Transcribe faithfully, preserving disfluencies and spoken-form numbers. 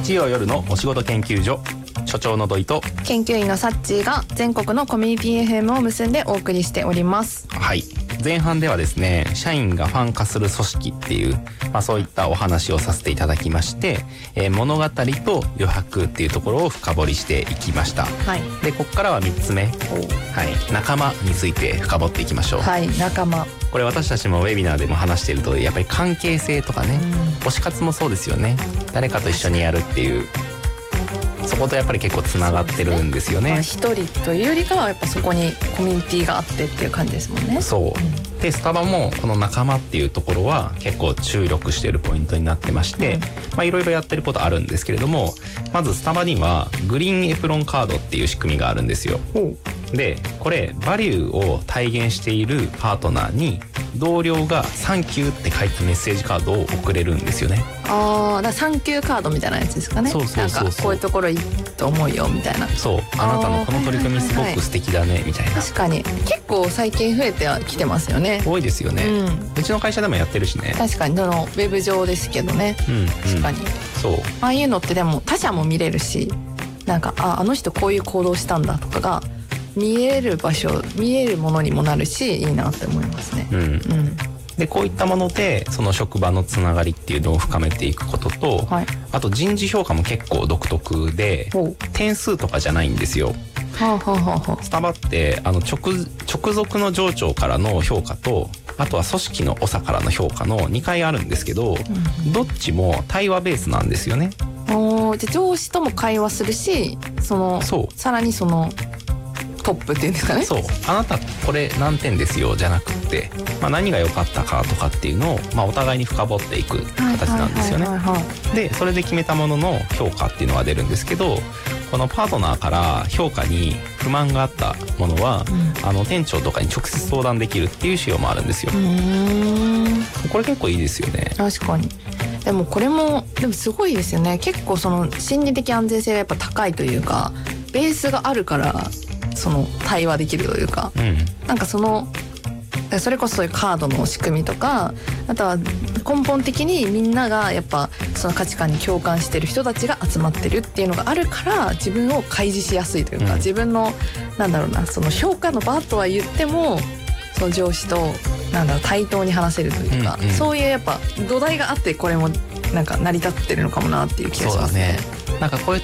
日曜夜のお仕事研究所、所長の土井と研究員のサッチーが全国のコミュニティ エフエム を結んでお送りしております。 はい、前半ではですね、社員がファン化する組織っていう、まあ、そういったお話をさせていただきまして、えー、物語と余白っていうところを深掘りしていきました。 はい、でここからはみっつめ、はい、仲間について深掘っていきましょう。 はい、仲間、 これ私たちもウェビナーでも話していると、やっぱり関係性とかね、推し活もそうですよね。誰かと一緒にやるっていう、そことやっぱり結構つながってるんですよね。 一、まあ、人というよりかはやっぱそこにコミュニティがあってっていう感じですもんね。 そう、うん、でスタバもこの仲間っていうところは結構注力しているポイントになってまして、うん、まあいろいろやってることあるんですけれども、まずスタバにはグリーンエプロンカードっていう仕組みがあるんですよ。でこれバリューを体現しているパートナーに同僚がサンキューって書いたメッセージカードを送れるんですよね。 ああ、だからサンキューカードみたいなやつですかね。 そうそうそうそう、 なんかこういうところいいと思うよみたいな。そう、 あなたのこの取り組みすごく素敵だねみたいな。 確かに結構最近増えてはきてますよね。 多いですよね、うん、うちの会社でもやってるしね。 確かに、そのウェブ上ですけどね、うん、確かに、うん、 そう、 ああいうのってでも他社も見れるし、なんか あ, あの人こういう行動したんだとかが見える場所、見えるものにもなるし、いいなって思いますね。うん、うん、 でこういったものでその職場のつながりっていうのを深めていくことと、はい、あと人事評価も結構独特で点数とかじゃないんですよ。はあはあはあ、スタバってあの 直, 直属の上長からの評価と、あとは組織の長からの評価のにかいあるんですけど、うん、どっちも対話ベースなんですよね。 お、じゃあ上司とも会話するし、そのそうさらにそのトップっていうんですかね。 そう、あなたこれ何点ですよじゃなくって、まあ、何が良かったかとかっていうのを、まあ、お互いに深掘っていく形なんですよね。でそれで決めたものの評価っていうのが出るんですけど、このパートナーから評価に不満があったものは、うん、あの店長とかに直接相談できるっていう仕様もあるんですよ。うーん、これ結構いいですよね。 確かに。でもこれもでもすごいですよね。結構その心理的安全性がやっぱ高いというか、ベースがあるからその対話できるというか、うん、なんかそのそれこそそういうカードの仕組みとか、あとは根本的にみんながやっぱその価値観に共感してる人たちが集まってるっていうのがあるから、自分を開示しやすいというか、うん、自分のなんだろうな、その評価の場とは言ってもその上司となんだろう対等に話せるというか、うんうん、そういうやっぱ土台があってこれもなんか成り立ってるのかもなっていう気がしますね。 そうだね。なんかこういう